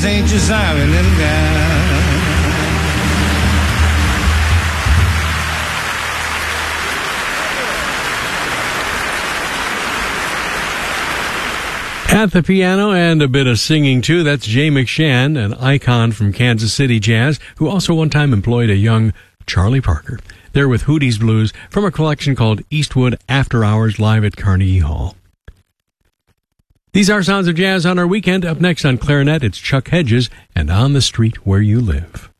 ain't just having them guys. At the piano and a bit of singing, too, that's Jay McShann, an icon from Kansas City jazz, who also one time employed a young Charlie Parker. They're with Hootie's Blues from a collection called Eastwood After Hours live at Carnegie Hall. These are Sounds of Jazz on our weekend. Up next on clarinet, it's Chuck Hedges and On the Street Where You Live.